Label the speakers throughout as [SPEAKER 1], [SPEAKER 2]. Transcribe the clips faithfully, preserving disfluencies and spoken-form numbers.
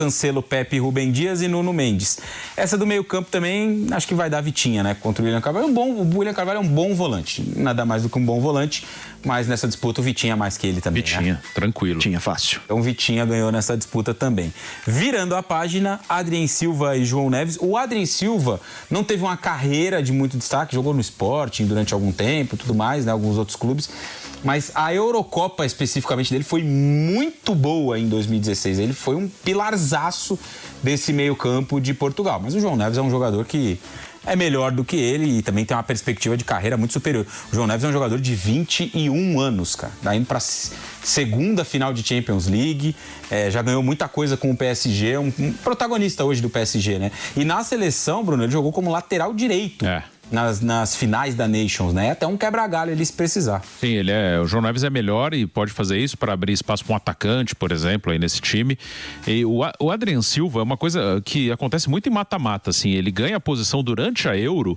[SPEAKER 1] Cancelo, Pepe, Rubem Dias e Nuno Mendes. Essa do meio campo também, acho que vai dar Vitinha, né? Contra o William Carvalho. É um bom, o William Carvalho é um bom volante. Nada mais do que um bom volante. Mas nessa disputa o Vitinha é mais que ele também.
[SPEAKER 2] Vitinha,
[SPEAKER 1] né?
[SPEAKER 2] tranquilo. Vitinha, fácil.
[SPEAKER 1] Então o Vitinha ganhou nessa disputa também. Virando a página, Adrien Silva e João Neves. O Adrien Silva não teve uma carreira de muito destaque, jogou no Sporting durante algum tempo e tudo mais, né? Alguns outros clubes. Mas a Eurocopa especificamente dele foi muito boa em dois mil e dezesseis. Ele foi um pilarzaço desse meio campo de Portugal. Mas o João Neves é um jogador que é melhor do que ele e também tem uma perspectiva de carreira muito superior. O João Neves é um jogador de vinte e um anos, cara. Tá indo para segunda final de Champions League, é, já ganhou muita coisa com o P S G, um, um protagonista hoje do P S G, né? E na seleção, Bruno, ele jogou como lateral direito. É. Nas, nas finais da Nations, né? Até um quebra-galho ali se precisar.
[SPEAKER 2] Sim, ele é, o João Neves é melhor e pode fazer isso para abrir espaço para um atacante, por exemplo, aí nesse time. E o, o Adrien Silva é uma coisa que acontece muito em mata-mata, assim, ele ganha a posição durante a Euro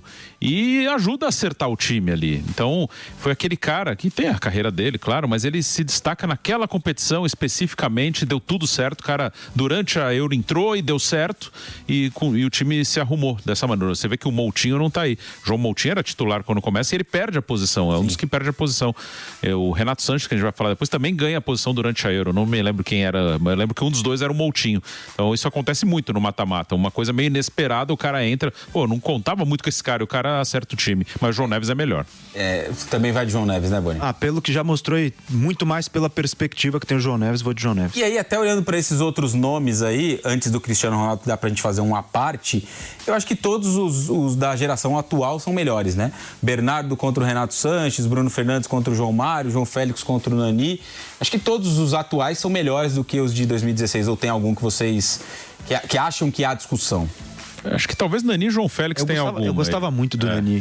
[SPEAKER 2] e ajuda a acertar o time ali. Então, foi aquele cara que tem a carreira dele, claro, mas ele se destaca naquela competição especificamente, deu tudo certo, o cara durante a Euro entrou e deu certo e, com, e o time se arrumou dessa maneira. Você vê que o Moutinho não tá aí. João Moutinho era titular quando começa e ele perde a posição, é um Sim. dos que perde a posição. É, o Renato Sanches, que a gente vai falar depois, também ganha a posição durante a Euro, não me lembro quem era, mas eu lembro que um dos dois era o Moutinho. Então isso acontece muito no mata-mata, uma coisa meio inesperada, o cara entra, pô, não contava muito com esse cara, o cara acerta o time, mas o João Neves é melhor.
[SPEAKER 1] É, também vai de João Neves, né, Boni?
[SPEAKER 3] Ah, pelo que já mostrou e muito mais pela perspectiva que tem o João Neves, vou de João Neves.
[SPEAKER 1] E aí, até olhando para esses outros nomes aí, antes do Cristiano Ronaldo, dá pra gente fazer uma parte, eu acho que todos os, os da geração atual são melhores, né? Bernardo contra o Renato Sanches, Bruno Fernandes contra o João Mário, João Félix contra o Nani. Acho que todos os atuais são melhores do que os de dois mil e dezesseis, ou tem algum que vocês que, que acham que há discussão?
[SPEAKER 2] Acho que talvez Nani e João Félix
[SPEAKER 3] eu
[SPEAKER 2] tenham
[SPEAKER 3] gostava,
[SPEAKER 2] algum.
[SPEAKER 3] Eu gostava
[SPEAKER 2] aí.
[SPEAKER 3] muito do é. Nani.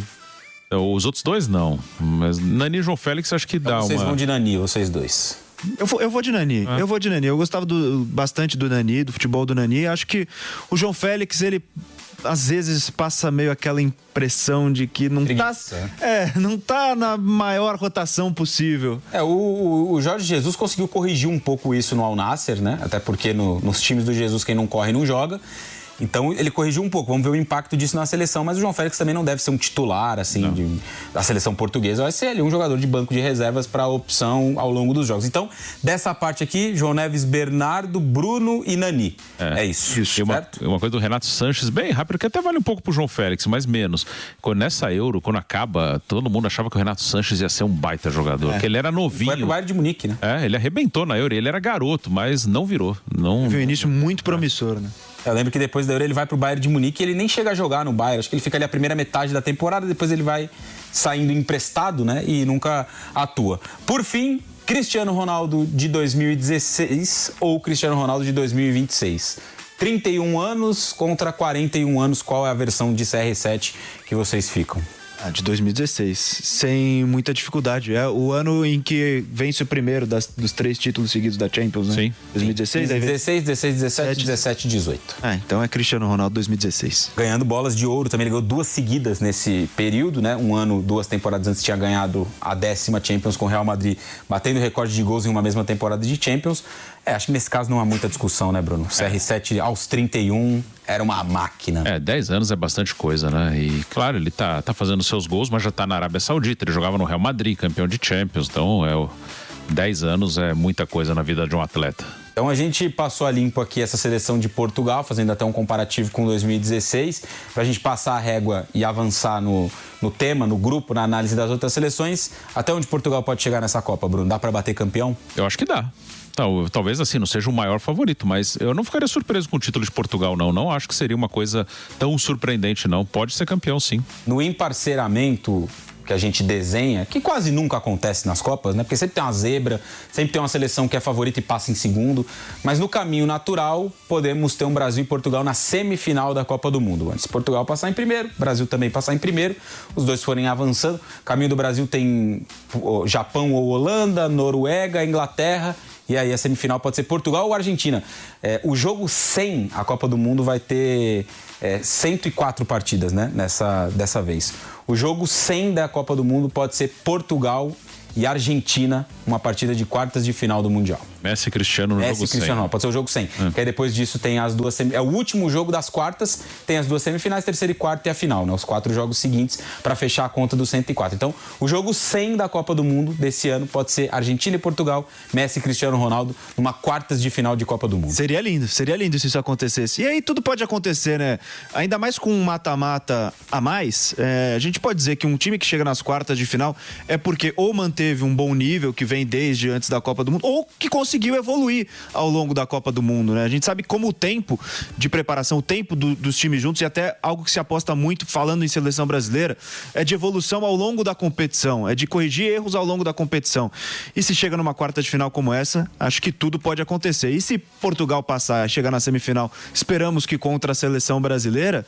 [SPEAKER 2] Os outros dois não, mas Nani e João Félix acho que dá
[SPEAKER 1] então, vocês
[SPEAKER 2] uma...
[SPEAKER 1] vão de Nani, vocês dois.
[SPEAKER 3] Eu vou, eu vou de Nani, ah. eu vou de Nani. Eu gostava do, bastante do Nani, do futebol do Nani. Acho que o João Félix, ele às vezes passa meio aquela impressão de que não
[SPEAKER 1] Preguiça.
[SPEAKER 3] tá, é, não tá na maior rotação possível.
[SPEAKER 1] É, o, o Jorge Jesus conseguiu corrigir um pouco isso no Al Nassr, né? Até porque no, nos times do Jesus quem não corre não joga. Então ele corrigiu um pouco, vamos ver o impacto disso na seleção, mas o João Félix também não deve ser um titular assim de, da seleção portuguesa, vai ser ali um jogador de banco de reservas para opção ao longo dos jogos. Então, dessa parte aqui, João Neves, Bernardo, Bruno e Nani. É, é isso.
[SPEAKER 2] isso. E uma, uma coisa do Renato Sanches, bem rápido, que até vale um pouco pro João Félix, mas menos. Quando, nessa Euro, quando acaba, todo mundo achava que o Renato Sanches ia ser um baita jogador, é. porque ele era novinho.
[SPEAKER 1] Foi pro Bayern de Munique, né?
[SPEAKER 2] É, ele arrebentou na Euro, ele era garoto, mas não virou. Não...
[SPEAKER 3] Teve um início muito promissor, né?
[SPEAKER 1] Eu lembro que depois da Euro ele vai pro Bayern de Munique e ele nem chega a jogar no Bayern. Acho que ele fica ali a primeira metade da temporada, depois ele vai saindo emprestado, né? E nunca atua. Por fim, Cristiano Ronaldo de dois mil e dezesseis ou Cristiano Ronaldo de dois mil e vinte e seis? trinta e um anos contra quarenta e um anos, qual é a versão de C R sete que vocês ficam?
[SPEAKER 3] Ah, de dois mil e dezesseis, sem muita dificuldade. É o ano em que vence o primeiro das, dos três títulos seguidos da Champions, né?
[SPEAKER 2] Sim.
[SPEAKER 3] dois mil e dezesseis,
[SPEAKER 1] Sim. dezesseis, dezesseis, dezessete, dezessete, dezoito.
[SPEAKER 3] Ah, então é Cristiano Ronaldo dois mil e dezesseis.
[SPEAKER 1] Ganhando bolas de ouro também, ele ganhou duas seguidas nesse período, né? Um ano, duas temporadas antes tinha ganhado a décima Champions com o Real Madrid, batendo recorde de gols em uma mesma temporada de Champions. É, acho que nesse caso não há muita discussão, né, Bruno? C R sete aos trinta e um era uma máquina.
[SPEAKER 2] É, dez anos é bastante coisa, né? E, claro, ele tá, tá fazendo seus gols, mas já tá na Arábia Saudita. Ele jogava no Real Madrid, campeão de Champions. Então, é, dez anos é muita coisa na vida de um atleta.
[SPEAKER 1] Então, a gente passou a limpo aqui essa seleção de Portugal, fazendo até um comparativo com dois mil e dezesseis, pra gente passar a régua e avançar no, no tema, no grupo, na análise das outras seleções. Até onde Portugal pode chegar nessa Copa, Bruno? Dá pra bater campeão?
[SPEAKER 2] Eu acho que dá. Não, talvez assim não seja o maior favorito, mas eu não ficaria surpreso com o título de Portugal, não. Não acho que seria uma coisa tão surpreendente, não. Pode ser campeão, sim.
[SPEAKER 1] No emparceramento que a gente desenha, que quase nunca acontece nas Copas, né? Porque sempre tem uma zebra, sempre tem uma seleção que é favorita e passa em segundo. Mas no caminho natural, podemos ter um Brasil e Portugal na semifinal da Copa do Mundo. Antes Portugal passar em primeiro, Brasil também passar em primeiro, os dois forem avançando. O caminho do Brasil tem Japão ou Holanda, Noruega, Inglaterra. E aí a semifinal pode ser Portugal ou Argentina. É, o jogo cem, a Copa do Mundo, vai ter é, cento e quatro partidas, né? Nessa, dessa vez. O jogo cem da Copa do Mundo pode ser Portugal e Argentina, uma partida de quartas de final do Mundial.
[SPEAKER 2] Messi e Cristiano no
[SPEAKER 1] Messi
[SPEAKER 2] jogo
[SPEAKER 1] e Cristiano
[SPEAKER 2] cem.
[SPEAKER 1] Ronaldo, pode ser o jogo cem. É. Que aí depois disso tem as duas semi... É o último jogo das quartas, tem as duas semifinais, terceiro e quarto e a final, né? Os quatro jogos seguintes para fechar a conta do cento e quatro. Então, o jogo cem da Copa do Mundo desse ano pode ser Argentina e Portugal, Messi e Cristiano Ronaldo, numa quartas de final de Copa do Mundo.
[SPEAKER 3] Seria lindo, seria lindo se isso acontecesse. E aí tudo pode acontecer, né? Ainda mais com um mata-mata a mais, é, a gente pode dizer que um time que chega nas quartas de final é porque ou manteve um bom nível, que vem desde antes da Copa do Mundo, ou que conseguiu evoluir ao longo da Copa do Mundo, né? A gente sabe como o tempo de preparação, o tempo do, dos times juntos, e até algo que se aposta muito, falando em seleção brasileira, é de evolução ao longo da competição, é de corrigir erros ao longo da competição. E se chega numa quarta de final como essa, acho que tudo pode acontecer. E se Portugal passar, chegar na semifinal, esperamos que contra a seleção brasileira,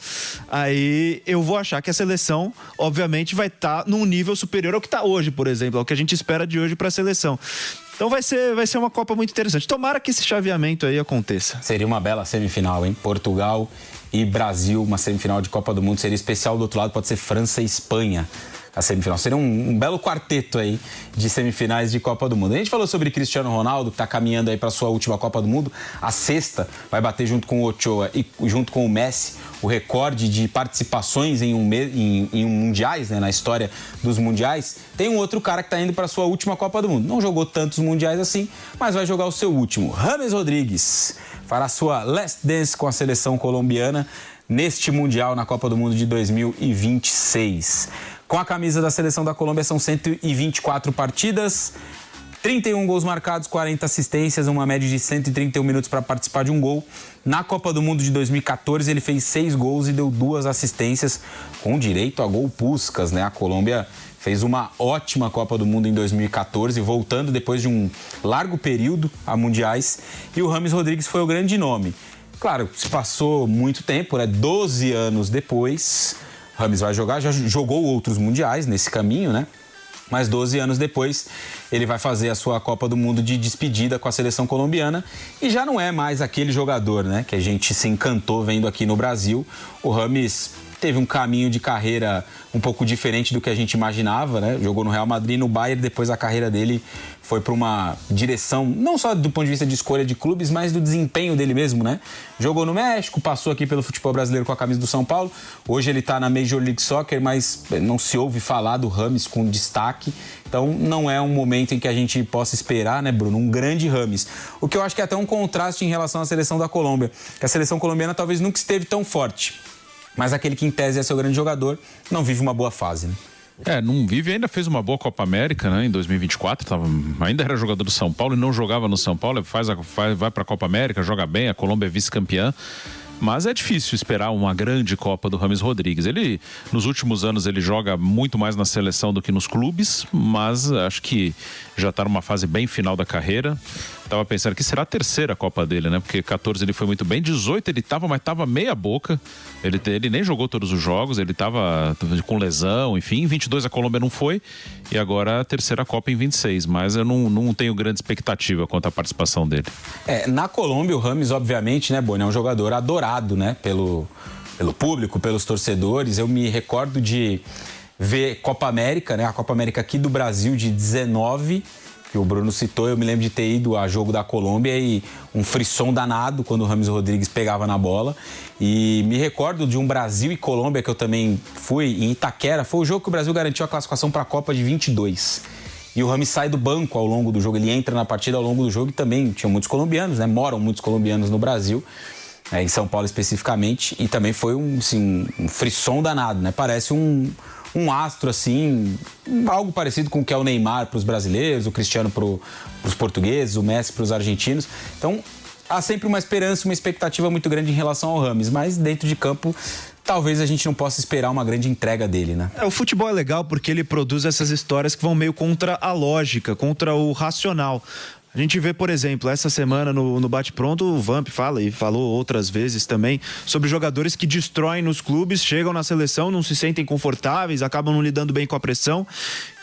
[SPEAKER 3] aí eu vou achar que a seleção, obviamente, vai estar num nível superior ao que está hoje, por exemplo, ao que a gente espera de hoje para a seleção. Então vai ser, vai ser uma Copa muito interessante. Tomara que esse chaveamento aí aconteça.
[SPEAKER 1] Seria uma bela semifinal, hein? Portugal e Brasil, uma semifinal de Copa do Mundo. Seria especial. Do outro lado pode ser França e Espanha, a semifinal. Seria um, um belo quarteto aí de semifinais de Copa do Mundo. A gente falou sobre Cristiano Ronaldo, que está caminhando aí para sua última Copa do Mundo. A sexta vai bater junto com o Ochoa e junto com o Messi o recorde de participações em, um, em, em um mundiais, né, na história dos mundiais. Tem um outro cara que está indo para sua última Copa do Mundo. Não jogou tantos mundiais assim, mas vai jogar o seu último. James Rodrigues fará sua last dance com a seleção colombiana neste Mundial na Copa do Mundo de dois mil e vinte e seis. Com a camisa da seleção da Colômbia são cento e vinte e quatro partidas, trinta e um gols marcados, quarenta assistências, uma média de cento e trinta e um minutos para participar de um gol. Na Copa do Mundo de dois mil e quatorze ele fez seis gols e deu duas assistências, com direito a gol Puskás, né? A Colômbia fez uma ótima Copa do Mundo em dois mil e quatorze, voltando depois de um largo período a mundiais, e o James Rodrigues foi o grande nome. Claro, se passou muito tempo, né? doze anos depois, James vai jogar, já jogou outros mundiais nesse caminho, né? Mas doze anos depois, ele vai fazer a sua Copa do Mundo de despedida com a seleção colombiana e já não é mais aquele jogador, né, que a gente se encantou vendo aqui no Brasil. O James teve um caminho de carreira um pouco diferente do que a gente imaginava, né? Jogou no Real Madrid, no Bayern, depois a carreira dele foi para uma direção, não só do ponto de vista de escolha de clubes, mas do desempenho dele mesmo, né? Jogou no México, passou aqui pelo futebol brasileiro com a camisa do São Paulo. Hoje ele está na Major League Soccer, mas não se ouve falar do James com destaque. Então não é um momento em que a gente possa esperar, né, Bruno, um grande James. O que eu acho que é até um contraste em relação à seleção da Colômbia, que a seleção colombiana talvez nunca esteve tão forte. Mas aquele que em tese é seu grande jogador não vive uma boa fase, né?
[SPEAKER 2] É, não vive, ainda fez uma boa Copa América, né, em dois mil e vinte e quatro, tava, ainda era jogador do São Paulo e não jogava no São Paulo, faz a, faz, vai para a Copa América, joga bem, a Colômbia é vice-campeã. Mas é difícil esperar uma grande Copa do James Rodrigues. Ele, nos últimos anos, ele joga muito mais na seleção do que nos clubes, mas acho que já está numa fase bem final da carreira. Tava pensando que será a terceira Copa dele, né? Porque quatorze ele foi muito bem, dezoito ele tava, mas tava meia boca. Ele, ele nem jogou todos os jogos, ele tava com lesão, enfim. Em vinte e dois a Colômbia não foi e agora a terceira Copa em vinte e seis. Mas eu não, não tenho grande expectativa quanto à participação dele.
[SPEAKER 1] É, na Colômbia o James, obviamente, né, Boni, é um jogador adorado, né? Pelo, pelo público, pelos torcedores. Eu me recordo de ver Copa América, né? A Copa América aqui do Brasil de dezenove, que o Bruno citou. Eu me lembro de ter ido a jogo da Colômbia e um frisson danado quando o James Rodrigues pegava na bola. E me recordo de um Brasil e Colômbia que eu também fui em Itaquera. Foi o jogo que o Brasil garantiu a classificação para a Copa de vinte e dois. E o James sai do banco ao longo do jogo, ele entra na partida ao longo do jogo e também tinha muitos colombianos, né? Moram muitos colombianos no Brasil, é, em São Paulo especificamente, e também foi um, assim, um frisson danado, né? Parece um, um astro, assim, algo parecido com o que é o Neymar para os brasileiros, o Cristiano para os portugueses, o Messi para os argentinos. Então, há sempre uma esperança, uma expectativa muito grande em relação ao James, mas dentro de campo talvez a gente não possa esperar uma grande entrega dele, né?
[SPEAKER 3] É, o futebol é legal porque ele produz essas histórias que vão meio contra a lógica, contra o racional. A gente vê, por exemplo, essa semana no, no Bate Pronto, o Vamp fala, e falou outras vezes também, sobre jogadores que destroem nos clubes, chegam na seleção, não se sentem confortáveis, acabam não lidando bem com a pressão.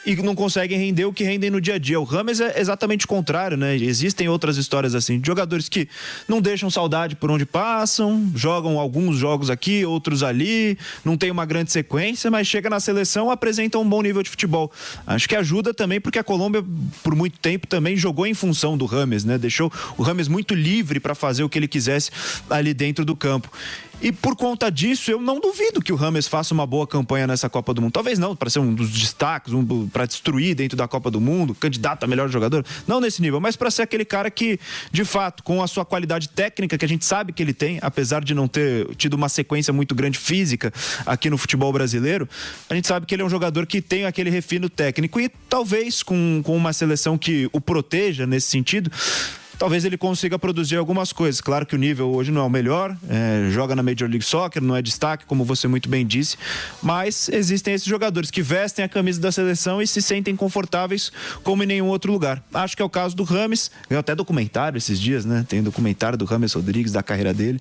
[SPEAKER 3] e não conseguem render o que rendem no dia a dia. O Rames é exatamente o contrário, né? Existem outras histórias assim, de jogadores que não deixam saudade por onde passam, jogam alguns jogos aqui, outros ali, não tem uma grande sequência, mas chega na seleção, apresenta um bom nível de futebol. Acho que ajuda também porque a Colômbia, por muito tempo, também jogou em função do Rames, né? Deixou o Rames muito livre para fazer o que ele quisesse ali dentro do campo. E por conta disso, eu não duvido que o Rames faça uma boa campanha nessa Copa do Mundo. Talvez não para ser um dos destaques, um, para destruir dentro da Copa do Mundo, candidato a melhor jogador, não nesse nível, mas para ser aquele cara que, de fato, com a sua qualidade técnica, que a gente sabe que ele tem, apesar de não ter tido uma sequência muito grande física aqui no futebol brasileiro, a gente sabe que ele é um jogador que tem aquele refino técnico e talvez com, com uma seleção que o proteja nesse sentido, talvez ele consiga produzir algumas coisas. Claro que o nível hoje não é o melhor, é, joga na Major League Soccer, não é destaque, como você muito bem disse, mas existem esses jogadores que vestem a camisa da seleção e se sentem confortáveis como em nenhum outro lugar. Acho que é o caso do Rames, ganhou até documentário esses dias, né? Tem documentário do Rames Rodrigues, da carreira dele.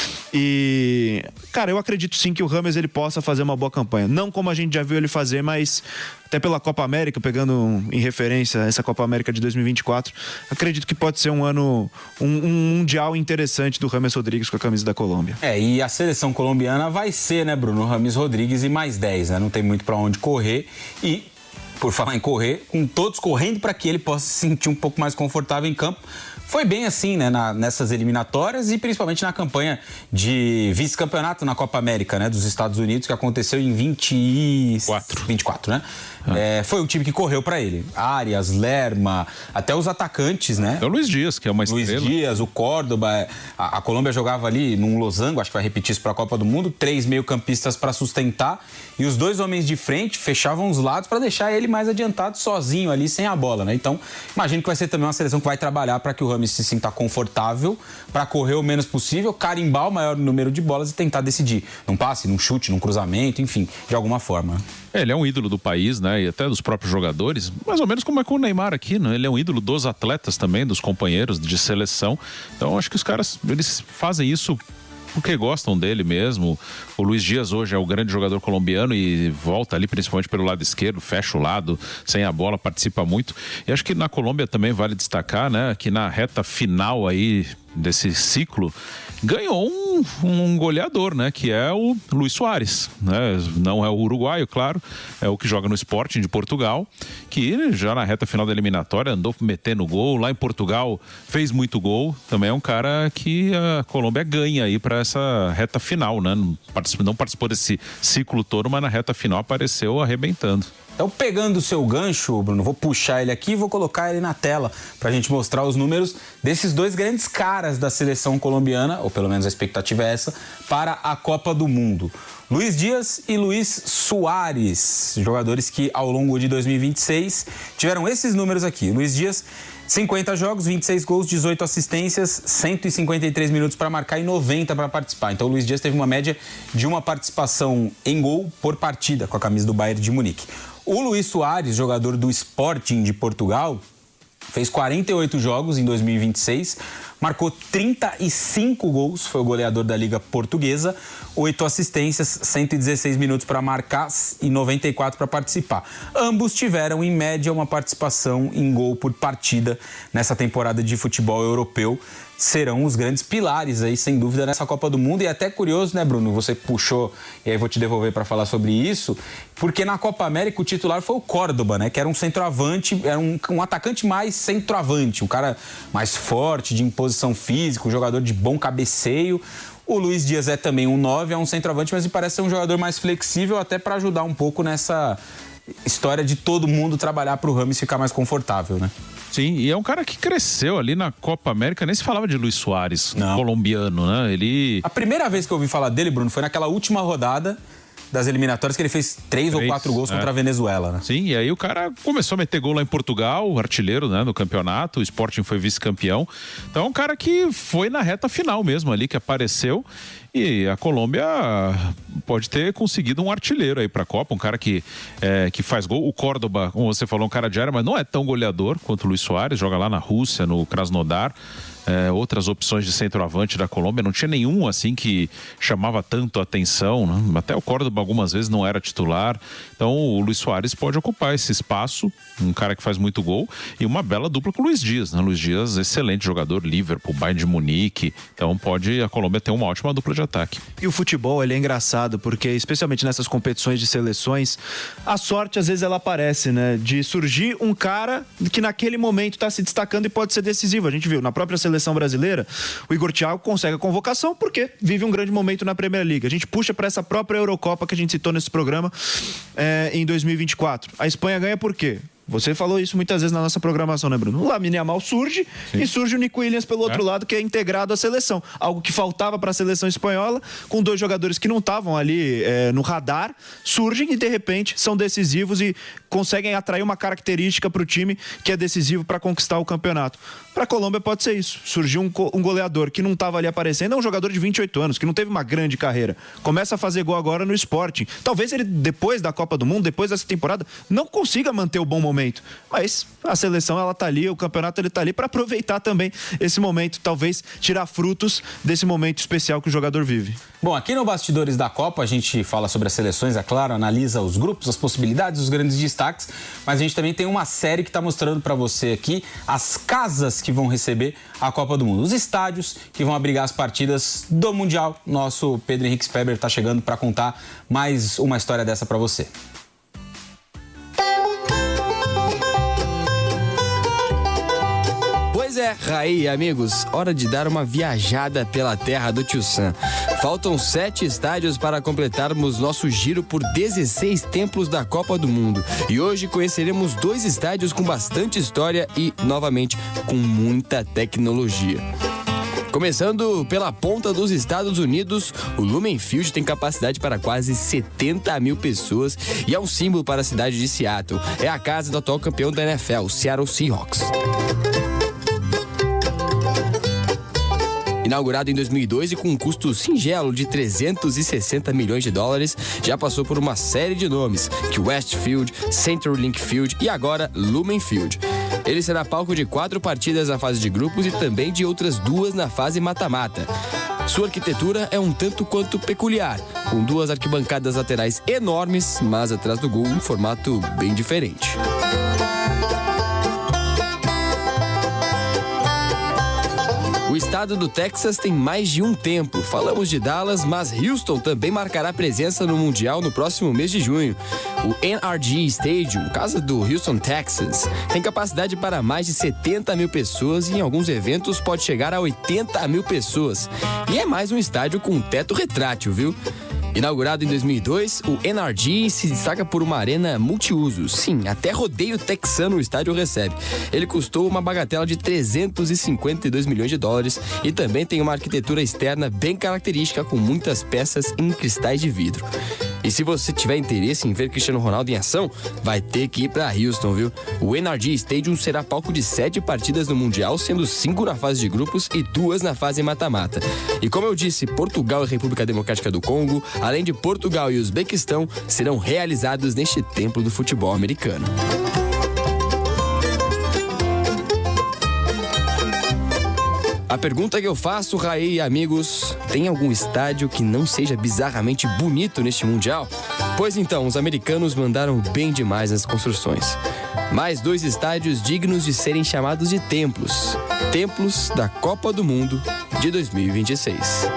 [SPEAKER 3] E, cara, eu acredito sim que o Rames ele possa fazer uma boa campanha. Não como a gente já viu ele fazer, mas até pela Copa América, pegando em referência essa Copa América de dois mil e vinte e quatro, acredito que pode ser um ano, um, um mundial interessante do Rames Rodrigues com a camisa da Colômbia.
[SPEAKER 1] É, e a seleção colombiana vai ser, né, Bruno, Rames Rodrigues e mais dez, né? Não tem muito pra onde correr e, por falar em correr, com todos correndo para que ele possa se sentir um pouco mais confortável em campo. Foi bem assim, né, na, nessas eliminatórias e principalmente na campanha de vice-campeonato na Copa América, né, dos Estados Unidos, que aconteceu em vinte e quatro, né? Ah. É, foi o time que correu para ele. Arias, Lerma, até os atacantes, né?
[SPEAKER 2] É o Luiz Dias, que é uma estrela.
[SPEAKER 1] Luiz Dias, o Córdoba. A, a Colômbia jogava ali num losango, acho que vai repetir isso para a Copa do Mundo, três meio-campistas para sustentar e os dois homens de frente fechavam os lados para deixar ele mais adiantado sozinho ali, sem a bola, né? Então, imagino que vai ser também uma seleção que vai trabalhar para que o Rames se sinta confortável, para correr o menos possível, carimbar o maior número de bolas e tentar decidir. Num passe, num chute, num cruzamento, enfim, de alguma forma.
[SPEAKER 2] É, ele é um ídolo do país, né? E até dos próprios jogadores, mais ou menos como é com o Neymar aqui, né? Ele é um ídolo dos atletas também, dos companheiros de seleção. Então, acho que os caras, eles fazem isso porque gostam dele mesmo. O Luiz Dias hoje é o grande jogador colombiano e volta ali principalmente pelo lado esquerdo, fecha o lado, sem a bola, participa muito. E acho que na Colômbia também vale destacar, né, que na reta final aí desse ciclo ganhou um, um goleador, né, que é o Luis Suárez, né? Não é o uruguaio, claro, é o que joga no Sporting de Portugal, que já na reta final da eliminatória andou metendo gol, lá em Portugal fez muito gol, também é um cara que a Colômbia ganha aí para essa reta final, né? Não participou, não participou desse ciclo todo, mas na reta final apareceu arrebentando.
[SPEAKER 1] Então, pegando o seu gancho, Bruno, vou puxar ele aqui e vou colocar ele na tela pra gente mostrar os números desses dois grandes caras da seleção colombiana, ou pelo menos a expectativa é essa, para a Copa do Mundo. Luiz Dias e Luis Suárez, jogadores que ao longo de dois mil e vinte e seis tiveram esses números aqui. Luiz Dias, cinquenta jogos, vinte e seis gols, dezoito assistências, cento e cinquenta e três minutos para marcar e noventa para participar. Então o Luiz Dias teve uma média de uma participação em gol por partida com a camisa do Bayern de Munique. O Luis Suárez, jogador do Sporting de Portugal, fez quarenta e oito jogos em dois mil e vinte e seis, marcou trinta e cinco gols, foi o goleador da Liga Portuguesa, oito assistências, cento e dezesseis minutos para marcar e noventa e quatro para participar. Ambos tiveram, em média, uma participação em gol por partida nessa temporada de futebol europeu. Serão os grandes pilares aí, sem dúvida, nessa Copa do Mundo. E é até curioso, né, Bruno? Você puxou, e aí vou te devolver para falar sobre isso, porque na Copa América o titular foi o Córdoba, né? Que era um centroavante, era um, um atacante mais centroavante, um cara mais forte, de imposição física, um jogador de bom cabeceio. O Luiz Dias é também um nove, é um centroavante, mas me parece ser um jogador mais flexível, até para ajudar um pouco nessa história de todo mundo trabalhar para o Rames ficar mais confortável, né?
[SPEAKER 2] Sim, e é um cara que cresceu ali na Copa América, nem se falava de Luis Suárez,
[SPEAKER 1] Não.
[SPEAKER 2] colombiano, né? Ele...
[SPEAKER 1] A primeira vez que eu ouvi falar dele, Bruno, foi naquela última rodada das eliminatórias que ele fez três, três ou quatro gols é. contra a Venezuela, né?
[SPEAKER 2] Sim, e aí o cara começou a meter gol lá em Portugal, artilheiro, né, no campeonato, o Sporting foi vice-campeão. Então é um cara que foi na reta final mesmo ali, que apareceu. E a Colômbia pode ter conseguido um artilheiro aí pra Copa, um cara que, é, que faz gol. O Córdoba, como você falou, um cara de área, mas não é tão goleador quanto o Luis Suárez, joga lá na Rússia, no Krasnodar. é, outras opções de centroavante da Colômbia, não tinha nenhum assim que chamava tanto a atenção, né? Até o Córdoba algumas vezes não era titular, então o Luis Soares pode ocupar esse espaço, um cara que faz muito gol, e uma bela dupla com o Luis Dias, né? Luis Dias, excelente jogador, Liverpool, Bayern de Munique, então pode a Colômbia ter uma ótima dupla de ataque.
[SPEAKER 3] E o futebol, ele é engraçado, porque especialmente nessas competições de seleções, a sorte às vezes ela aparece, né? De surgir um cara que naquele momento está se destacando e pode ser decisivo. A gente viu, na própria seleção brasileira, o Igor Thiago consegue a convocação porque vive um grande momento na Premier League. A gente puxa para essa própria Eurocopa que a gente citou nesse programa é, em dois mil e vinte e quatro. A Espanha ganha por quê? Você falou isso muitas vezes na nossa programação, né, Bruno? O Lamine Yamal surge Sim. e surge o Nico Williams pelo outro é. lado, que é integrado à seleção. Algo que faltava para a seleção espanhola, com dois jogadores que não estavam ali é, no radar, surgem e de repente são decisivos e conseguem atrair uma característica para o time que é decisivo para conquistar o campeonato. Para a Colômbia pode ser isso. Surgiu um, um goleador que não estava ali aparecendo, é um jogador de vinte e oito anos, que não teve uma grande carreira. Começa a fazer gol agora no Sporting. Talvez ele, depois da Copa do Mundo, depois dessa temporada, não consiga manter o bom momento. Mas a seleção, ela tá ali, o campeonato, ele tá ali para aproveitar também esse momento, talvez tirar frutos desse momento especial que o jogador vive.
[SPEAKER 1] Bom, aqui no Bastidores da Copa a gente fala sobre as seleções, é claro, analisa os grupos, as possibilidades, os grandes destaques, mas a gente também tem uma série que está mostrando para você aqui as casas que vão receber a Copa do Mundo, os estádios que vão abrigar as partidas do Mundial. Nosso Pedro Henrique Speber está chegando para contar mais uma história dessa para você.
[SPEAKER 4] Pois é, Raí e amigos, hora de dar uma viajada pela terra do Tio Sam. Faltam sete estádios para completarmos nosso giro por dezesseis templos da Copa do Mundo. E hoje conheceremos dois estádios com bastante história e, novamente, com muita tecnologia. Começando pela ponta dos Estados Unidos, o Lumen Field tem capacidade para quase setenta mil pessoas e é um símbolo para a cidade de Seattle. É a casa do atual campeão da N F L, o Seattle Seahawks. Inaugurado em dois mil e dois e com um custo singelo de trezentos e sessenta milhões de dólares, já passou por uma série de nomes, que Westfield, CenturyLink Field e agora Lumen Field. Ele será palco de quatro partidas na fase de grupos e também de outras duas na fase mata-mata. Sua arquitetura é um tanto quanto peculiar, com duas arquibancadas laterais enormes, mas atrás do gol um formato bem diferente. O estado do Texas tem mais de um templo. Falamos de Dallas, mas Houston também marcará presença no Mundial no próximo mês de junho. O N R G Stadium, casa do Houston, Texas, tem capacidade para mais de setenta mil pessoas e em alguns eventos pode chegar a oitenta mil pessoas. E é mais um estádio com teto retrátil, viu? Inaugurado em dois mil e dois, o N R G se destaca por uma arena multiuso. Sim, até rodeio texano o estádio recebe. Ele custou uma bagatela de trezentos e cinquenta e dois milhões de dólares e também tem uma arquitetura externa bem característica com muitas peças em cristais de vidro. E se você tiver interesse em ver Cristiano Ronaldo em ação, vai ter que ir para Houston, viu? O N R G Stadium será palco de sete partidas no Mundial, sendo cinco na fase de grupos e duas na fase mata-mata. E como eu disse, Portugal e República Democrática do Congo, além de Portugal e Uzbequistão, serão realizados neste templo do futebol americano. A pergunta que eu faço, Raí e amigos, tem algum estádio que não seja bizarramente bonito neste Mundial? Pois então, os americanos mandaram bem demais nas construções. Mais dois estádios dignos de serem chamados de templos. Templos da Copa do Mundo de dois mil e vinte e seis.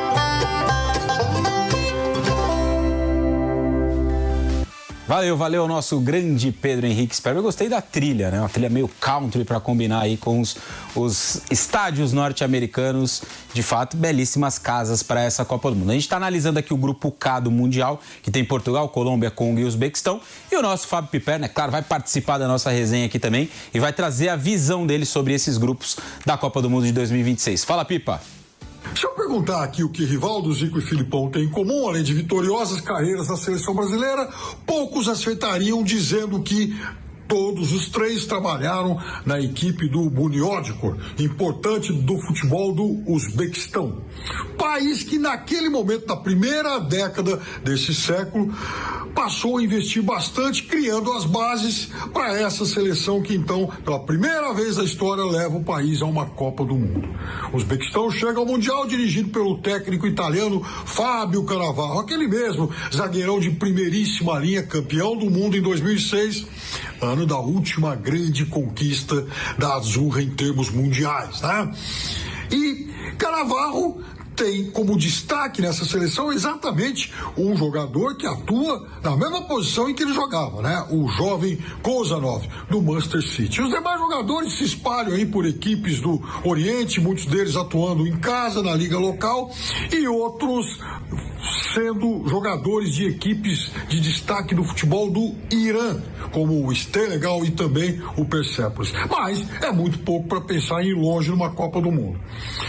[SPEAKER 1] Valeu, valeu, nosso grande Pedro Henrique Speber. Eu gostei da trilha, né? Uma trilha meio country para combinar aí com os, os estádios norte-americanos. De fato, belíssimas casas para essa Copa do Mundo. A gente está analisando aqui o grupo K do Mundial, que tem Portugal, Colômbia, Congo e Uzbequistão. E o nosso Fábio Piperno, é claro, vai participar da nossa resenha aqui também e vai trazer a visão dele sobre esses grupos da Copa do Mundo de dois mil e vinte e seis. Fala, Pipa!
[SPEAKER 5] Deixa eu perguntar aqui o que Rivaldo, Zico e Filipão têm em comum, além de vitoriosas carreiras na seleção brasileira. Poucos acertariam dizendo que todos os três trabalharam na equipe do Bunyodkor, importante do futebol do Uzbequistão. País que naquele momento, na primeira década desse século, passou a investir bastante, criando as bases para essa seleção que então, pela primeira vez na história, leva o país a uma Copa do Mundo. O Uzbequistão chega ao Mundial dirigido pelo técnico italiano Fábio Cannavaro, aquele mesmo zagueirão de primeiríssima linha, campeão do mundo em dois mil e seis, ano da última grande conquista da Azurra em termos mundiais, né? E Cannavaro tem como destaque nessa seleção exatamente um jogador que atua na mesma posição em que ele jogava, né? O jovem Kozanov, do Manchester City. Os demais jogadores se espalham aí por equipes do Oriente, muitos deles atuando em casa, na liga local, e outros sendo jogadores de equipes de destaque do futebol do Irã, como o Stelegal e também o Persepolis. Mas é muito pouco para pensar em ir longe numa Copa do Mundo.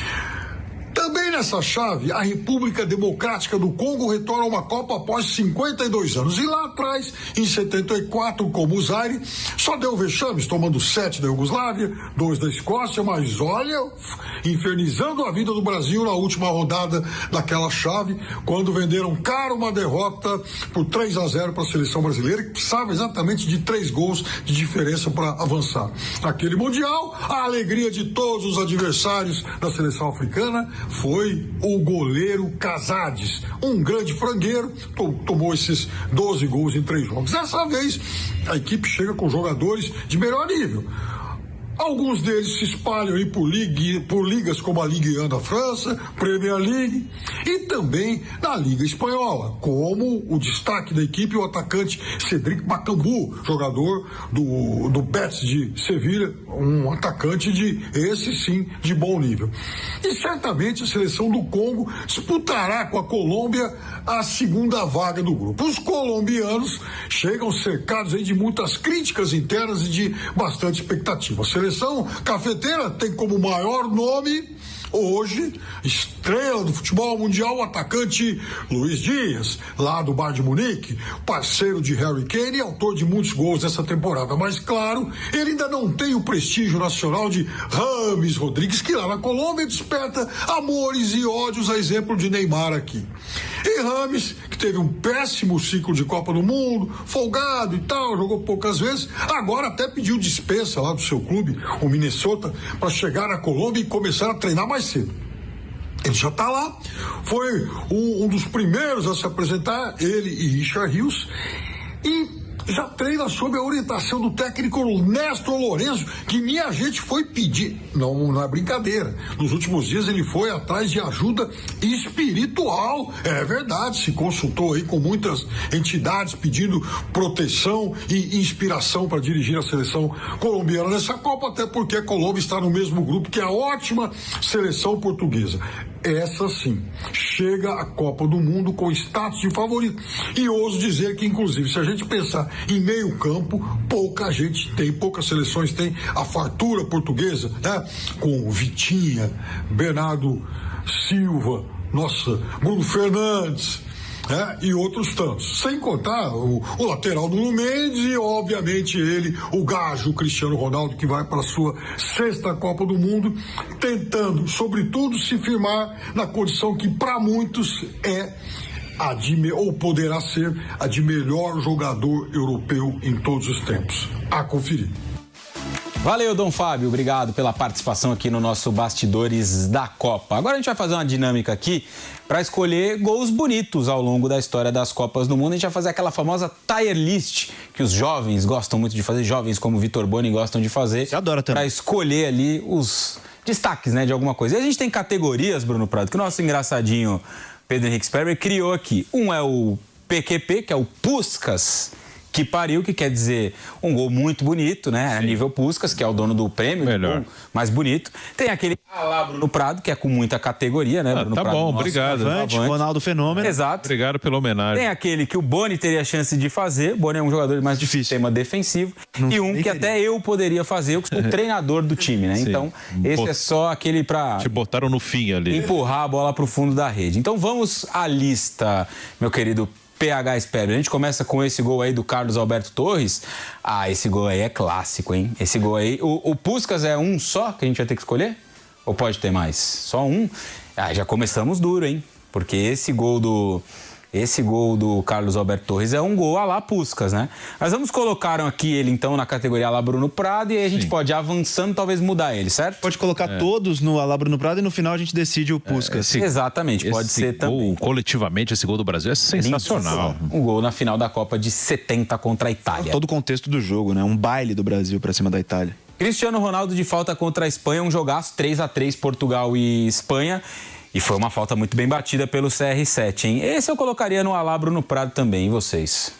[SPEAKER 5] Também nessa chave, a República Democrática do Congo retorna a uma Copa após cinquenta e dois anos. E lá atrás, em setenta e quatro, como o Zaire, só deu vexames, tomando sete da Iugoslávia, dois da Escócia, mas olha, infernizando a vida do Brasil na última rodada daquela chave, quando venderam caro uma derrota por três a zero para a seleção brasileira, que precisava exatamente de três gols de diferença para avançar. Naquele Mundial, a alegria de todos os adversários da seleção africana foi o goleiro Casades, um grande frangueiro, to- tomou esses doze gols em três jogos. Dessa vez, a equipe chega com jogadores de melhor nível. Alguns deles se espalham aí por, ligue, por ligas como a Ligue um da França, Premier League e também na Liga Espanhola, como o destaque da equipe, o atacante Cedric Bakambu, jogador do, do Betis de Sevilha, um atacante de, esse sim, de bom nível. E certamente a seleção do Congo disputará com a Colômbia a segunda vaga do grupo. Os colombianos chegam cercados aí de muitas críticas internas e de bastante expectativa. A seleção cafeteira tem como maior nome hoje, estrela do futebol mundial, o atacante Luiz Dias, lá do Bayern de Munique, parceiro de Harry Kane e autor de muitos gols nessa temporada. Mas, claro, ele ainda não tem o prestígio nacional de James Rodrigues, que lá na Colômbia desperta amores e ódios, a exemplo de Neymar aqui. E James, que teve um péssimo ciclo de Copa do Mundo, folgado e tal, jogou poucas vezes, agora até pediu dispensa lá do seu clube, o Minnesota, para chegar na Colômbia e começar a treinar mais cedo. Ele já está lá, foi um, um dos primeiros a se apresentar, ele e Richard Rios, e já treina sob a orientação do técnico Néstor Lourenço, que minha gente foi pedir, não, não é brincadeira, nos últimos dias ele foi atrás de ajuda espiritual, é verdade, se consultou aí com muitas entidades pedindo proteção e inspiração para dirigir a seleção colombiana nessa Copa, até porque a Colômbia está no mesmo grupo que a ótima seleção portuguesa. Essa sim, chega à Copa do Mundo com status de favorito. E ouso dizer que, inclusive, se a gente pensar em meio campo, pouca gente tem, poucas seleções têm a fartura portuguesa, né? Com Vitinha, Bernardo Silva, nossa, Bruno Fernandes, né? E outros tantos. Sem contar o, o lateral do Nuno Mendes e, obviamente, ele, o gajo Cristiano Ronaldo, que vai para a sua sexta Copa do Mundo, tentando, sobretudo, se firmar na condição que, para muitos, é a de, ou poderá ser a de melhor jogador europeu em todos os tempos. A conferir.
[SPEAKER 1] Valeu, Dom Fábio, obrigado pela participação aqui no nosso Bastidores da Copa. Agora a gente vai fazer uma dinâmica aqui para escolher gols bonitos ao longo da história das Copas do Mundo. A gente vai fazer aquela famosa tier list que os jovens gostam muito de fazer, jovens como o Vitor Boni gostam de fazer.
[SPEAKER 3] Você adora também.
[SPEAKER 1] Para escolher ali os destaques, né, de alguma coisa. E a gente tem categorias, Bruno Prado, que o nosso engraçadinho Pedro Henrique Sperber criou aqui. Um é o P Q P, que é o Puskás que pariu, que quer dizer um gol muito bonito, né? A nível Puskás, que é o dono do prêmio,
[SPEAKER 2] melhor,
[SPEAKER 1] gol mais bonito. Tem aquele Alá Bruno Prado, que é com muita categoria, né?
[SPEAKER 2] Ah,
[SPEAKER 1] Bruno
[SPEAKER 2] tá
[SPEAKER 1] Prado,
[SPEAKER 2] bom,
[SPEAKER 1] nosso
[SPEAKER 2] obrigado.
[SPEAKER 3] Avante, Ronaldo Fenômeno.
[SPEAKER 1] Exato.
[SPEAKER 2] Obrigado pela homenagem.
[SPEAKER 1] Tem aquele que o Boni teria chance de fazer. O Boni é um jogador mais difícil, sistema defensivo. Não, e um que queria. Até eu poderia fazer, eu que sou o treinador do time, né? Sim. Então, esse Bot... é só aquele pra...
[SPEAKER 2] Te botaram no fim ali.
[SPEAKER 1] Empurrar a bola pro fundo da rede. Então, vamos à lista, meu querido P H Sperber. A gente começa com esse gol aí do Carlos Alberto Torres. Ah, esse gol aí é clássico, hein? Esse gol aí... O, o Puskás é um só que a gente vai ter que escolher? Ou pode ter mais? Só um? Ah, já começamos duro, hein? Porque esse gol do, Esse gol do Carlos Alberto Torres é um gol à lá Puskás, né? Mas vamos colocar aqui ele, então, na categoria à lá Bruno Prado e aí a gente Sim. pode, avançando, talvez mudar ele, certo?
[SPEAKER 3] Pode colocar é. todos no à lá Bruno Prado e no final a gente decide o Puskás.
[SPEAKER 1] É, esse, Exatamente, esse pode ser
[SPEAKER 2] gol,
[SPEAKER 1] também.
[SPEAKER 2] Coletivamente, esse gol do Brasil é sensacional.
[SPEAKER 1] Um gol na final da Copa de setenta contra a Itália.
[SPEAKER 3] Todo o contexto do jogo, né? Um baile do Brasil pra cima da Itália.
[SPEAKER 1] Cristiano Ronaldo de falta contra a Espanha, um jogaço, três a três Portugal e Espanha. E foi uma falta muito bem batida pelo C R sete, hein? Esse eu colocaria no à lá Bruno Prado também, e vocês?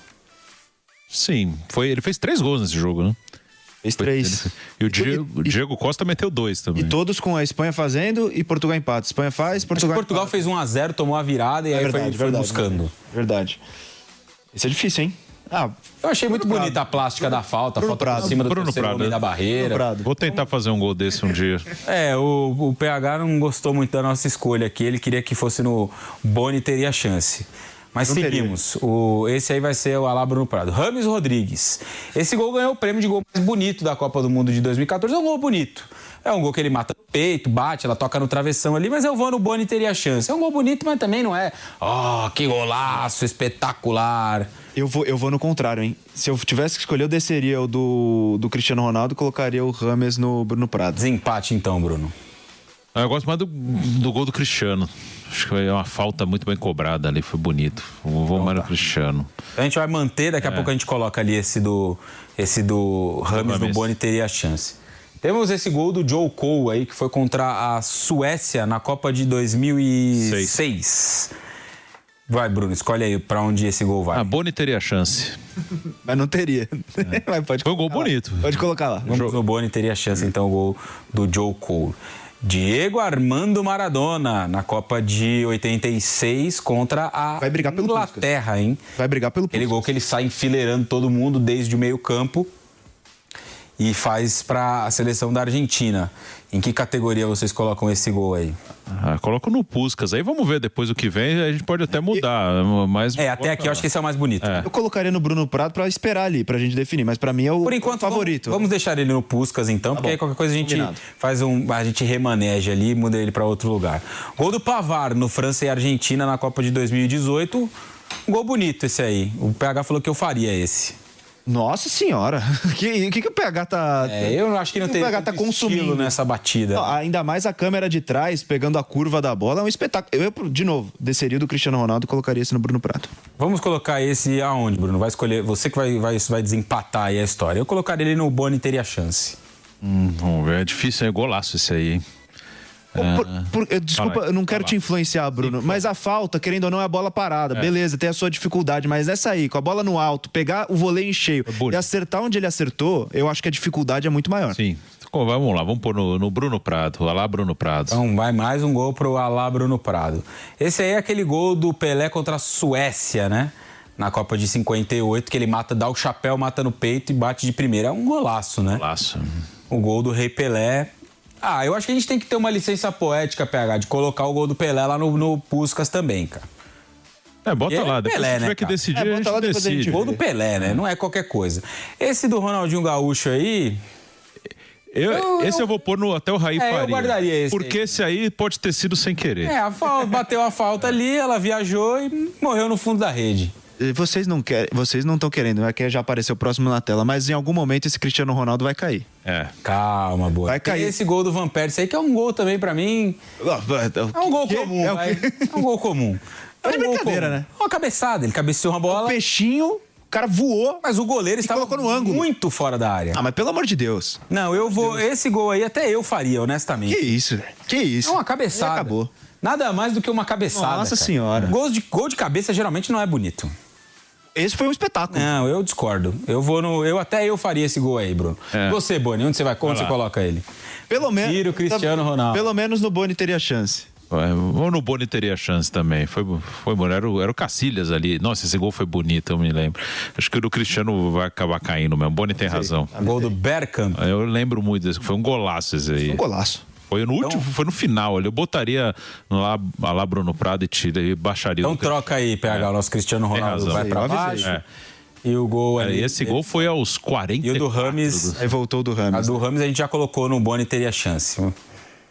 [SPEAKER 2] Sim, foi, ele fez três gols nesse jogo, né?
[SPEAKER 3] Fez três.
[SPEAKER 2] E o Diego, e, o Diego Costa meteu dois também.
[SPEAKER 3] E todos com a Espanha fazendo e Portugal empata. Espanha faz, Portugal
[SPEAKER 1] Portugal
[SPEAKER 3] empata.
[SPEAKER 1] fez um a zero, tomou a virada e é aí verdade, foi, foi verdade, buscando.
[SPEAKER 3] Verdade. Isso é difícil, hein?
[SPEAKER 1] Ah, eu achei muito Bruno bonita Prado. A plástica Bruno, da falta, a falta por cima do
[SPEAKER 2] Bruno
[SPEAKER 1] terceiro homem da barreira.
[SPEAKER 2] Vou tentar fazer um gol desse um dia.
[SPEAKER 1] É, o, o P H não gostou muito da nossa escolha aqui, ele queria que fosse no Boni, teria chance. Mas não seguimos. O, esse aí vai ser o à lá Bruno Prado. Rames Rodrigues. Esse gol ganhou o prêmio de gol mais bonito da Copa do Mundo de dois mil e quatorze. É um gol bonito. É um gol que ele mata no peito, bate, ela toca no travessão ali, mas eu vou no Boni, teria chance. É um gol bonito, mas também não é. Oh, que golaço, espetacular.
[SPEAKER 3] Eu vou, eu vou no contrário, hein? Se eu tivesse que escolher, eu desceria o do, do Cristiano Ronaldo e colocaria o Rames no Bruno Prado.
[SPEAKER 1] Desempate então, Bruno.
[SPEAKER 2] Eu gosto mais do, do gol do Cristiano. Acho que foi uma falta muito bem cobrada ali, foi bonito. Eu vou mais no Cristiano.
[SPEAKER 1] A gente vai manter, daqui a é. pouco a gente coloca ali esse do, esse do Rames no Boni, teria chance. Temos esse gol do Joe Cole aí, que foi contra a Suécia na Copa de dois mil e seis. Vai, Bruno, escolhe aí pra onde esse gol vai.
[SPEAKER 2] A Boni teria chance.
[SPEAKER 3] Mas não teria.
[SPEAKER 2] É. Mas pode Foi um gol bonito.
[SPEAKER 3] Lá. Pode colocar lá.
[SPEAKER 1] Vamos no Boni, teria chance, então, o gol do Joe Cole. Diego Armando Maradona, na Copa de oitenta e seis contra a
[SPEAKER 3] Vai brigar pelo
[SPEAKER 1] Inglaterra,
[SPEAKER 3] Puskas.
[SPEAKER 1] hein?
[SPEAKER 3] Vai brigar pelo
[SPEAKER 1] Aquele gol que ele sai enfileirando todo mundo desde o meio campo e faz para a seleção da Argentina. Em que categoria vocês colocam esse gol aí?
[SPEAKER 2] Ah, coloco no Puskas. Aí vamos ver depois o que vem, a gente pode até mudar. Mas
[SPEAKER 1] é, até aqui eu acho que esse é o mais bonito. É.
[SPEAKER 3] Eu colocaria no Bruno Prado para esperar ali, pra gente definir. Mas para mim é o,
[SPEAKER 1] Por enquanto,
[SPEAKER 3] o favorito.
[SPEAKER 1] Vamos, vamos deixar ele no Puskas então, tá porque bom. Aí qualquer coisa a gente Combinado. faz um, a gente remaneja ali e muda ele para outro lugar. Gol do Pavard no França e Argentina na Copa de dois mil e dezoito. Um gol bonito esse aí. O P H falou que eu faria esse.
[SPEAKER 3] Nossa senhora, o que, que, que o P H tá...
[SPEAKER 1] É, eu acho que não tem
[SPEAKER 3] o P H tá consumindo
[SPEAKER 1] nessa batida.
[SPEAKER 3] Não, ainda mais a câmera de trás, pegando a curva da bola, é um espetáculo. Eu, de novo, desceria do Cristiano Ronaldo e colocaria esse no Bruno Prado.
[SPEAKER 1] Vamos colocar esse aonde, Bruno? Vai escolher, você que vai, vai, vai desempatar aí a história. Eu colocaria ele no Boni, teria chance.
[SPEAKER 2] Hum, vamos ver, é difícil, é golaço esse aí, hein?
[SPEAKER 3] Por, por, eu, desculpa, eu não quero te influenciar, Bruno, mas a falta, querendo ou não, é a bola parada. É. Beleza, tem a sua dificuldade, mas essa aí, com a bola no alto, pegar o voleio em cheio é e acertar onde ele acertou, eu acho que a dificuldade é muito maior.
[SPEAKER 2] Sim. Vamos lá, vamos pôr no, no Bruno Prado, Alá Bruno Prado.
[SPEAKER 1] Então vai mais um gol pro Alá Bruno Prado. Esse aí é aquele gol do Pelé contra a Suécia, né? Na Copa de cinquenta e oito, que ele mata, dá o chapéu, mata no peito e bate de primeira. É um golaço, né?
[SPEAKER 2] Golaço.
[SPEAKER 1] O gol do Rei Pelé. Ah, eu acho que a gente tem que ter uma licença poética, P H, de colocar o gol do Pelé lá no, no Puskas também, cara.
[SPEAKER 2] É, bota
[SPEAKER 1] e
[SPEAKER 2] lá,
[SPEAKER 1] é
[SPEAKER 2] depois
[SPEAKER 1] Pelé,
[SPEAKER 2] se tiver
[SPEAKER 1] né,
[SPEAKER 2] que decidir,
[SPEAKER 3] é,
[SPEAKER 2] a gente
[SPEAKER 3] lá
[SPEAKER 2] decide.
[SPEAKER 3] A gente
[SPEAKER 1] gol do Pelé, né? Não é qualquer coisa. Esse do Ronaldinho Gaúcho aí...
[SPEAKER 2] Eu, eu, esse eu vou pôr no, até o Raí
[SPEAKER 1] é,
[SPEAKER 2] Faria.
[SPEAKER 1] Eu guardaria esse.
[SPEAKER 2] Porque aí. esse aí pode ter sido sem querer.
[SPEAKER 1] É, a falta, bateu a falta ali, ela viajou e morreu no fundo da rede.
[SPEAKER 3] Vocês não querem, vocês não estão querendo, é que já apareceu próximo na tela, mas em algum momento esse Cristiano Ronaldo vai cair.
[SPEAKER 2] É.
[SPEAKER 1] Calma, boa.
[SPEAKER 3] Vai cair.
[SPEAKER 1] Tem esse gol do Van Persie aí, que é um gol também pra mim. É um gol que? comum, é, vai. É um gol comum.
[SPEAKER 3] É, é um brincadeira, comum. né?
[SPEAKER 1] Uma cabeçada, ele cabeceou uma bola.
[SPEAKER 3] Um peixinho, o cara voou.
[SPEAKER 1] Mas o goleiro estava
[SPEAKER 3] colocou no ângulo.
[SPEAKER 1] Muito fora da área.
[SPEAKER 3] Ah, mas pelo amor de Deus.
[SPEAKER 1] Não, eu vou. Deus. Esse gol aí até eu faria, honestamente.
[SPEAKER 3] Que isso, velho. Que isso.
[SPEAKER 1] É uma cabeçada.
[SPEAKER 3] E acabou.
[SPEAKER 1] Nada mais do que uma cabeçada.
[SPEAKER 3] Nossa
[SPEAKER 1] cara.
[SPEAKER 3] senhora.
[SPEAKER 1] Gol de, gol de cabeça geralmente não é bonito.
[SPEAKER 3] Esse foi um espetáculo.
[SPEAKER 1] Não, eu discordo. Eu vou no. Eu até eu faria esse gol aí, Bruno. É. Você, Boni, onde você vai? Onde você coloca ele?
[SPEAKER 3] Pelo menos.
[SPEAKER 1] Tira o Cristiano Ronaldo.
[SPEAKER 3] Pelo menos no Boni teria chance.
[SPEAKER 2] Ou no Boni teria chance também. Foi, foi bom. Era o, era o Cacilhas ali. Nossa, esse gol foi bonito, eu me lembro. Acho que o do Cristiano vai acabar caindo mesmo. O Boni tem razão.
[SPEAKER 1] O gol do Bergkamp.
[SPEAKER 2] Eu lembro muito desse. Foi um golaço esse aí.
[SPEAKER 3] Foi um golaço.
[SPEAKER 2] Foi no último, então, foi no final. Eu botaria lá, lá Bruno Prado e tira e baixaria.
[SPEAKER 1] Então troca aí, P H. É. O nosso Cristiano Ronaldo vai pra baixo. É. E o gol ali.
[SPEAKER 2] É, esse gol foi aos quarenta
[SPEAKER 1] e o do Rames.
[SPEAKER 3] Aí voltou do Rames.
[SPEAKER 1] A do Rames a gente já colocou no Boni, teria chance.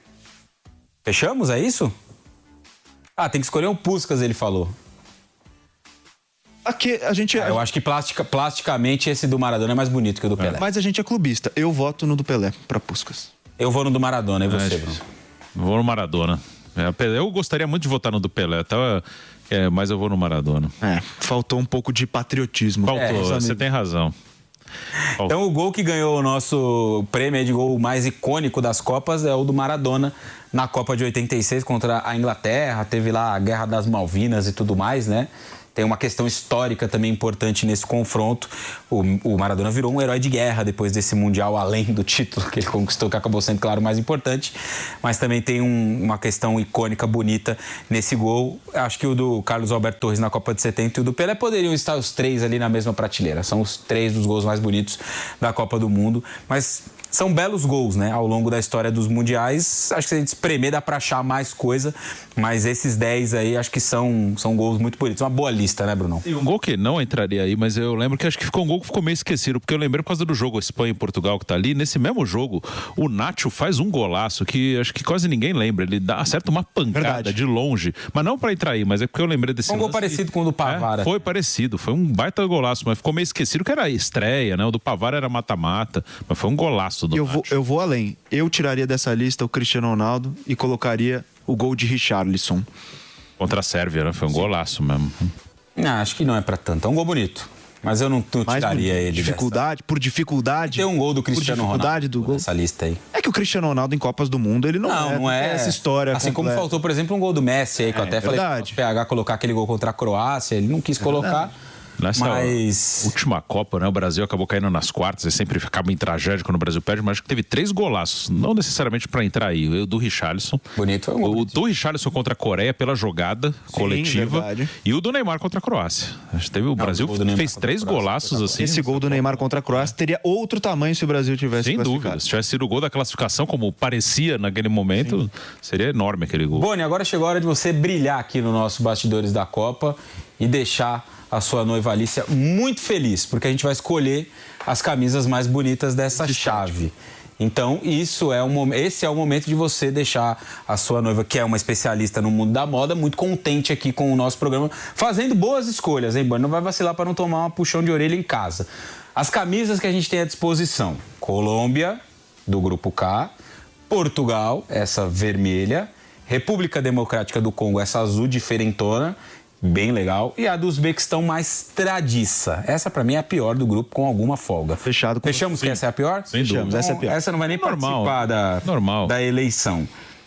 [SPEAKER 1] Fechamos? É isso? Ah, tem que escolher um Puskas, ele falou.
[SPEAKER 3] Aqui a gente...
[SPEAKER 1] Ah, eu acho que plastica, plasticamente esse do Maradona é mais bonito que o do Pelé.
[SPEAKER 3] Mas a gente é clubista. Eu voto no do Pelé, pra Puskás.
[SPEAKER 1] Eu vou no do Maradona, e você,
[SPEAKER 2] É,
[SPEAKER 1] Bruno?
[SPEAKER 2] Vou no Maradona. É, eu gostaria muito de votar no do Pelé, tá? É, mas eu vou no Maradona.
[SPEAKER 3] É, faltou um pouco de patriotismo.
[SPEAKER 2] Faltou,
[SPEAKER 3] É,
[SPEAKER 2] você tem razão.
[SPEAKER 1] Então o gol que ganhou o nosso prêmio de gol mais icônico das Copas é o do Maradona na Copa de oitenta e seis contra a Inglaterra. Teve lá a Guerra das Malvinas e tudo mais, né? Tem uma questão histórica também importante nesse confronto. O, o Maradona virou um herói de guerra depois desse Mundial, além do título que ele conquistou, que acabou sendo, claro, o mais importante. Mas também tem um, uma questão icônica, bonita nesse gol. Acho que o do Carlos Alberto Torres na Copa de setenta e o do Pelé poderiam estar os três ali na mesma prateleira. São os três dos gols mais bonitos da Copa do Mundo. Mas são belos gols, né? Ao longo da história dos mundiais. Acho que se a gente espremer dá pra achar mais coisa. Mas esses dez aí acho que são, são gols muito bonitos. Uma boa lista, né, Brunão?
[SPEAKER 2] E um gol que não entraria aí, mas eu lembro que acho que ficou um gol que ficou meio esquecido, porque eu lembrei por causa do jogo Espanha e Portugal que tá ali. Nesse mesmo jogo, o Nacho faz um golaço que acho que quase ninguém lembra. Ele dá, acerta uma pancada Verdade. de longe. Mas não pra entrar aí, mas é porque eu lembrei desse
[SPEAKER 1] Um gol parecido com o do Pavara.
[SPEAKER 2] É, foi parecido, foi um baita golaço, mas ficou meio esquecido que era a estreia, né? O do Pavara era mata-mata, mas foi um golaço do
[SPEAKER 3] eu
[SPEAKER 2] Nacho.
[SPEAKER 3] vou, eu vou além. Eu tiraria dessa lista o Cristiano Ronaldo e colocaria o gol de Richarlison.
[SPEAKER 2] Contra a Sérvia, né? Foi um Sim. golaço mesmo.
[SPEAKER 1] Não, acho que não é pra tanto. É um gol bonito. Mas eu não, não tiraria ele
[SPEAKER 3] dificuldade,
[SPEAKER 1] dessa.
[SPEAKER 3] Por dificuldade.
[SPEAKER 1] Tem um gol do Cristiano Ronaldo
[SPEAKER 3] do gol.
[SPEAKER 1] nessa lista aí.
[SPEAKER 3] É que o Cristiano Ronaldo em Copas do Mundo, ele não,
[SPEAKER 1] não,
[SPEAKER 3] é,
[SPEAKER 1] não é
[SPEAKER 3] essa história
[SPEAKER 1] Assim
[SPEAKER 3] completa.
[SPEAKER 1] como faltou, por exemplo, um gol do Messi aí, que é, eu até falei
[SPEAKER 3] verdade.
[SPEAKER 1] pro P H colocar aquele gol contra a Croácia, ele não quis é colocar.
[SPEAKER 2] Verdade. Nessa
[SPEAKER 1] mas...
[SPEAKER 2] última Copa, né? O Brasil acabou caindo nas quartas e sempre acaba em tragédia quando o Brasil perde, mas acho que teve três golaços, não necessariamente pra entrar aí. O do Richarlison.
[SPEAKER 1] Bonito, foi um gol
[SPEAKER 2] O
[SPEAKER 1] bonito.
[SPEAKER 2] do Richarlison contra a Coreia pela jogada Sim, coletiva.
[SPEAKER 3] Verdade.
[SPEAKER 2] E o do Neymar contra a Croácia. Acho que teve, o não, Brasil o fez três golaços assim.
[SPEAKER 3] Esse gol do Neymar contra a Croácia teria outro tamanho se o Brasil tivesse
[SPEAKER 2] Sem dúvida. Se tivesse sido o gol da classificação, como parecia naquele momento, Sim. seria enorme aquele gol.
[SPEAKER 1] Boni, agora chegou a hora de você brilhar aqui no nosso Bastidores da Copa e deixar a sua noiva Alicia muito feliz, porque a gente vai escolher as camisas mais bonitas dessa chave. Então, isso é um, esse é o momento de você deixar a sua noiva, que é uma especialista no mundo da moda, muito contente aqui com o nosso programa, fazendo boas escolhas, hein, Boni? Não vai vacilar para não tomar uma puxão de orelha em casa. As camisas que a gente tem à disposição: Colômbia, do Grupo K, Portugal, essa vermelha, República Democrática do Congo, essa azul diferentona, bem legal, e a do Uzbequistão mais tradiça. Essa pra mim é a pior do grupo, com alguma folga.
[SPEAKER 3] Fechado. Com
[SPEAKER 1] Fechamos
[SPEAKER 3] Sim.
[SPEAKER 1] que essa é a pior?
[SPEAKER 2] Sem
[SPEAKER 1] Fechamos.
[SPEAKER 2] dúvida.
[SPEAKER 1] Essa,
[SPEAKER 3] Essa é a pior.
[SPEAKER 1] essa não vai nem
[SPEAKER 2] Normal.
[SPEAKER 1] participar da,
[SPEAKER 2] Normal.
[SPEAKER 1] da eleição.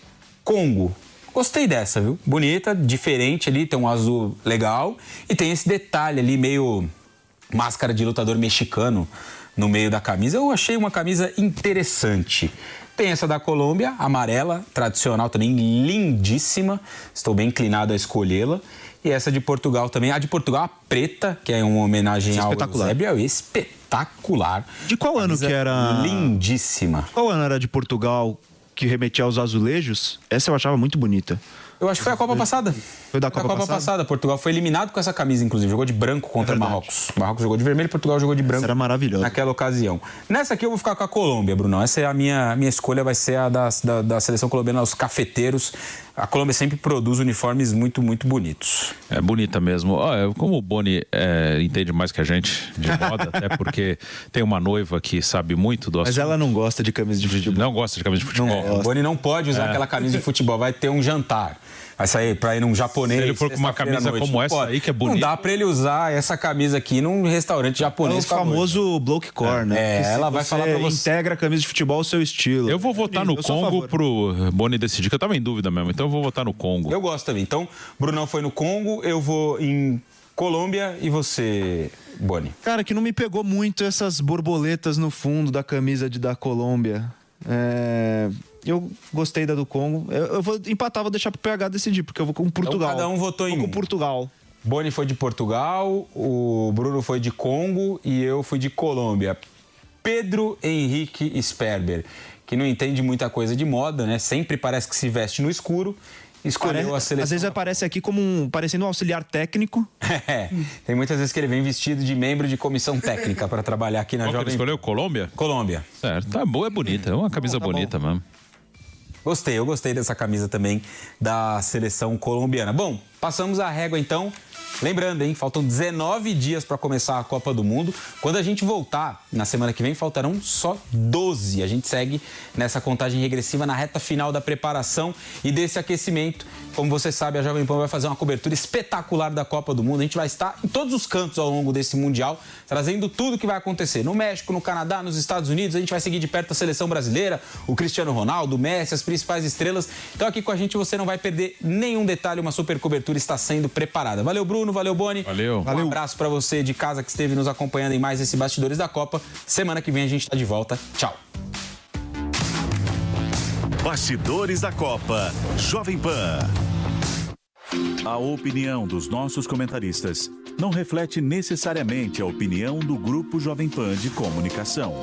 [SPEAKER 1] Congo. Gostei dessa, viu? Bonita, diferente ali, tem um azul legal e tem esse detalhe ali meio máscara de lutador mexicano no meio da camisa. Eu achei uma camisa interessante. Tem essa da Colômbia, amarela, tradicional também, lindíssima. Estou bem inclinado a escolhê-la. E essa de Portugal também. A de Portugal, a preta, que é uma homenagem ao Eusébio, é espetacular.
[SPEAKER 3] De qual ano que era?
[SPEAKER 1] Lindíssima.
[SPEAKER 3] Qual ano era de Portugal que remetia aos azulejos? Essa eu achava muito bonita.
[SPEAKER 1] Eu acho que foi a Copa passada.
[SPEAKER 3] Foi da Copa,
[SPEAKER 1] Copa passada? passada. Portugal foi eliminado com essa camisa, inclusive. Jogou de branco contra
[SPEAKER 3] é
[SPEAKER 1] Marrocos. Marrocos jogou de vermelho, Portugal jogou de branco.
[SPEAKER 3] Essa era maravilhosa.
[SPEAKER 1] Naquela ocasião. Nessa aqui eu vou ficar com a Colômbia, Brunão. Essa é a minha, minha escolha, vai ser a da, da, da seleção colombiana, os cafeteiros. A Colômbia sempre produz uniformes muito, muito bonitos.
[SPEAKER 2] É bonita mesmo. Oh, como o Boni é, entende mais que a gente de moda, até porque tem uma noiva que sabe muito do assunto.
[SPEAKER 3] Mas ela não gosta de camisa de futebol.
[SPEAKER 2] Não gosta de camisa de futebol.
[SPEAKER 1] É, o Boni não pode usar é. aquela camisa de futebol. Vai ter um jantar. Vai sair pra ir num japonês.
[SPEAKER 2] Se ele for com uma camisa como essa aí, que é bonita.
[SPEAKER 1] Não dá pra ele usar essa camisa aqui num restaurante japonês.
[SPEAKER 3] É o famoso blokecore, né?
[SPEAKER 1] É, ela vai falar pra você.
[SPEAKER 3] Integra a camisa de futebol ao seu estilo.
[SPEAKER 2] Eu vou votar no Congo pro Boni decidir, que eu tava em dúvida mesmo. Então eu vou votar no Congo.
[SPEAKER 1] Eu gosto também. Então, Brunão foi no Congo, eu vou em Colômbia e você, Boni?
[SPEAKER 3] Cara, que não me pegou muito essas borboletas no fundo da camisa de, da Colômbia. É... Eu gostei da do Congo. Eu, eu vou empatar, vou deixar pro P H decidir, porque eu vou com Portugal.
[SPEAKER 1] Então, cada um votou em
[SPEAKER 3] vou
[SPEAKER 1] um.
[SPEAKER 3] com Portugal.
[SPEAKER 1] Boni foi de Portugal, o Bruno foi de Congo e eu fui de Colômbia. Pedro Henrique Sperber, que não entende muita coisa de moda, né? Sempre parece que se veste no escuro. Escolheu
[SPEAKER 3] Parece,
[SPEAKER 1] a seleção.
[SPEAKER 3] Às vezes aparece aqui como um, parecendo um auxiliar técnico.
[SPEAKER 1] É, tem muitas vezes que ele vem vestido de membro de comissão técnica para trabalhar aqui na
[SPEAKER 2] Qual
[SPEAKER 1] Jovem.
[SPEAKER 2] Ele escolheu Colômbia?
[SPEAKER 1] Colômbia.
[SPEAKER 2] Certo, tá boa, é bonita, é uma camisa
[SPEAKER 3] tá bom, tá
[SPEAKER 2] bonita
[SPEAKER 3] bom.
[SPEAKER 2] mesmo.
[SPEAKER 1] Gostei, eu gostei dessa camisa também da seleção colombiana. Bom, passamos a régua então Lembrando, hein, faltam dezenove dias para começar a Copa do Mundo. Quando a gente voltar na semana que vem, faltarão só doze. A gente segue nessa contagem regressiva na reta final da preparação e desse aquecimento. Como você sabe, a Jovem Pan vai fazer uma cobertura espetacular da Copa do Mundo. A gente vai estar em todos os cantos ao longo desse Mundial, trazendo tudo o que vai acontecer no México, no Canadá, nos Estados Unidos. A gente vai seguir de perto a seleção brasileira, o Cristiano Ronaldo, o Messi, as principais estrelas. Então aqui com a gente você não vai perder nenhum detalhe, uma super cobertura está sendo preparada. Valeu, Bruno, valeu, Boni.
[SPEAKER 2] Valeu.
[SPEAKER 1] Um
[SPEAKER 3] Valeu.
[SPEAKER 1] abraço para você de casa que esteve nos acompanhando em mais esse Bastidores da Copa. Semana que vem a gente está de volta. Tchau.
[SPEAKER 6] Bastidores da Copa, Jovem Pan. A opinião dos nossos comentaristas não reflete necessariamente a opinião do Grupo Jovem Pan de Comunicação.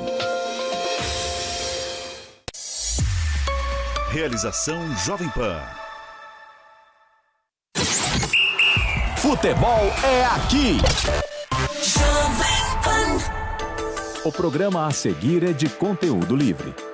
[SPEAKER 6] Realização Jovem Pan.
[SPEAKER 7] Futebol é aqui.
[SPEAKER 8] Jovem Pan.
[SPEAKER 7] O programa a seguir é de conteúdo livre.